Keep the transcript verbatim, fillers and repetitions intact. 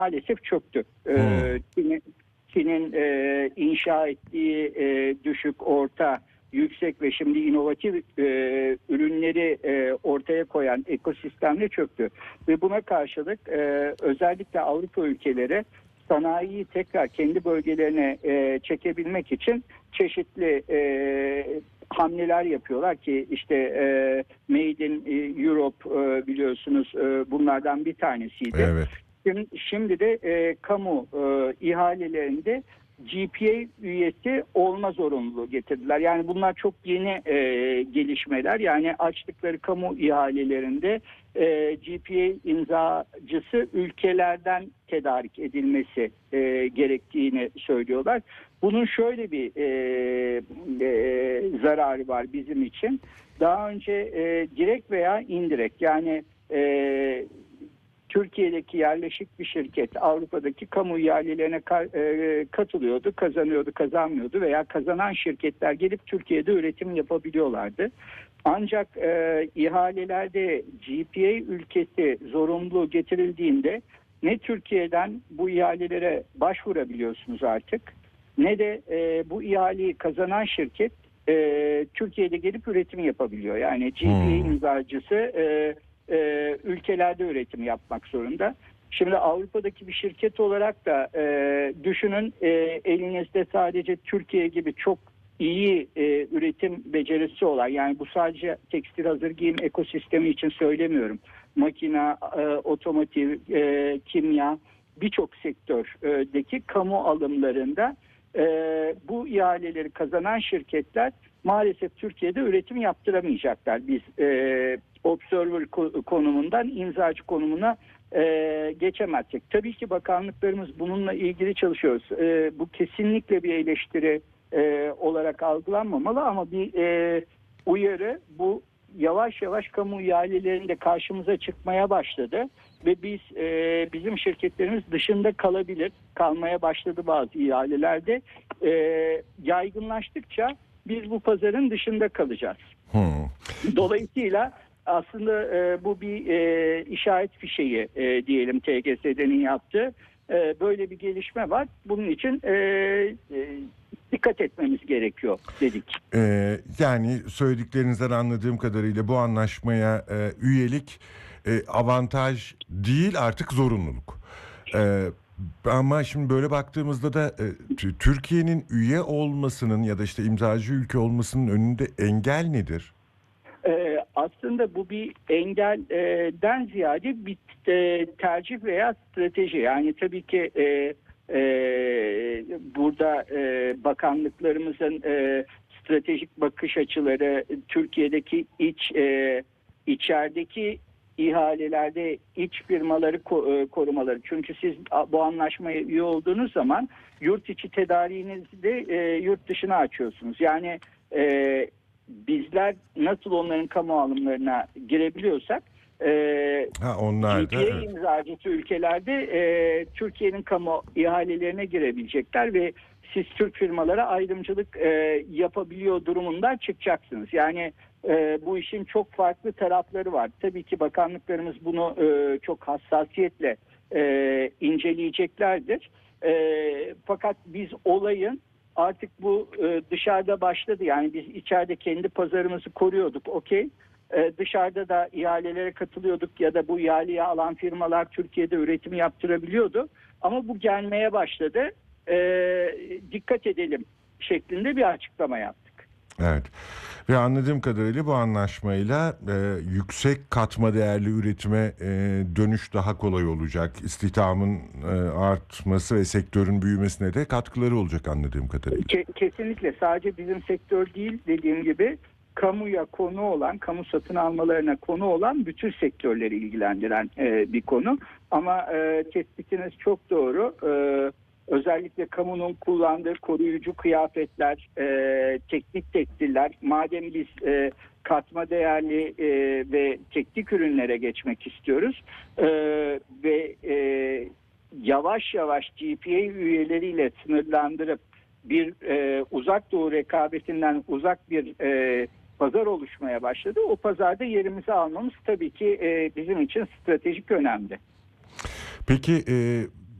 maalesef çöktü. Hmm. Ee, Çin'in, Çin'in e, inşa ettiği e, düşük, orta, yüksek ve şimdi inovatif e, ürünleri e, ortaya koyan ekosistemle çöktü. Ve buna karşılık e, özellikle Avrupa ülkeleri sanayiyi tekrar kendi bölgelerine e, çekebilmek için çeşitli e, hamleler yapıyorlar ki işte e, Made in Europe e, biliyorsunuz e, bunlardan bir tanesiydi. Evet. Şimdi, şimdi de e, kamu e, ihalelerinde G P A üyesi olma zorunluluğu getirdiler. Yani bunlar çok yeni e, gelişmeler. Yani açtıkları kamu ihalelerinde e, G P A imzacısı ülkelerden tedarik edilmesi e, gerektiğini söylüyorlar. Bunun şöyle bir e, e, zararı var bizim için. Daha önce e, direkt veya indirekt yani e, Türkiye'deki yerleşik bir şirket Avrupa'daki kamu ihalelerine katılıyordu, kazanıyordu, kazanmıyordu veya kazanan şirketler gelip Türkiye'de üretim yapabiliyorlardı. Ancak e, ihalelerde G P A ülkesi zorunluluğu getirildiğinde ne Türkiye'den bu ihalelere başvurabiliyorsunuz artık ne de e, bu ihaleyi kazanan şirket e, Türkiye'de gelip üretim yapabiliyor. Yani G P A Hmm. imzacısı e, e, ülkelerde üretim yapmak zorunda. Şimdi Avrupa'daki bir şirket olarak da e, düşünün e, elinizde sadece Türkiye gibi çok iyi e, üretim becerisi olan, yani bu sadece tekstil hazır giyim ekosistemi için söylemiyorum. Makina, e, otomotiv, e, kimya, birçok sektördeki kamu alımlarında e, bu ihaleleri kazanan şirketler maalesef Türkiye'de üretim yaptıramayacaklar. Biz e, observer konumundan imzacı konumuna e, geçemezsek. Tabii ki bakanlıklarımız bununla ilgili çalışıyoruz. E, bu kesinlikle bir eleştiri e, olarak algılanmamalı ama bir e, uyarı. Bu yavaş yavaş kamu ihalelerinde karşımıza çıkmaya başladı ve biz e, bizim şirketlerimiz dışında kalabilir, kalmaya başladı bazı ihalelerde. E, yaygınlaştıkça biz bu pazarın dışında kalacağız. Hmm. Dolayısıyla aslında e, bu bir e, işaret fişeği e, diyelim T G S D'nin yaptığı. E, böyle bir gelişme var. Bunun için e, e, dikkat etmemiz gerekiyor dedik. Ee, yani söylediklerinizden anladığım kadarıyla bu anlaşmaya e, üyelik e, avantaj değil, artık zorunluluk. Ee, ama şimdi böyle baktığımızda da e, t- Türkiye'nin üye olmasının ya da işte imzacı ülke olmasının önünde engel nedir? Ee, aslında bu bir engelden ziyade bir e, tercih veya strateji. Yani tabii ki e, e, burada e, bakanlıklarımızın e, stratejik bakış açıları, Türkiye'deki iç e, içerideki ihalelerde iç firmaları ko- e, korumaları. Çünkü siz bu anlaşmaya üye olduğunuz zaman yurt içi tedariğinizi de e, yurt dışına açıyorsunuz. Yani e, bizler nasıl onların kamu alımlarına girebiliyorsak e, Ha, onlar G P A da evet. imzacısı ülkelerde e, Türkiye'nin kamu ihalelerine girebilecekler ve siz Türk firmalara ayrımcılık e, yapabiliyor durumundan çıkacaksınız. Yani e, bu işin çok farklı tarafları var. Tabii ki bakanlıklarımız bunu e, çok hassasiyetle e, inceleyeceklerdir. E, fakat biz olayın artık bu e, dışarıda başladı. Yani biz içeride kendi pazarımızı koruyorduk. Okey. E, dışarıda da ihalelere katılıyorduk ya da bu ihaleyi alan firmalar Türkiye'de üretim yaptırabiliyordu. Ama bu gelmeye başladı. E, dikkat edelim şeklinde bir açıklama yaptık. Evet. Ve anladığım kadarıyla bu anlaşmayla e, yüksek katma değerli üretime e, dönüş daha kolay olacak. İstihdamın e, artması ve sektörün büyümesine de katkıları olacak anladığım kadarıyla. Ke- kesinlikle sadece bizim sektör değil, dediğim gibi kamuya konu olan, kamu satın almalarına konu olan bütün sektörleri ilgilendiren e, bir konu. Ama e, tespitiniz çok doğru. E, özellikle kamunun kullandığı koruyucu kıyafetler, e, teknik tekstiller, madem biz e, katma değerli e, ve teknik ürünlere geçmek istiyoruz e, ve e, yavaş yavaş G P A üyeleriyle sınırlandırıp bir e, uzak doğu rekabetinden uzak bir e, pazar oluşmaya başladı. O pazarda yerimizi almamız tabii ki e, bizim için stratejik önemli. Peki e,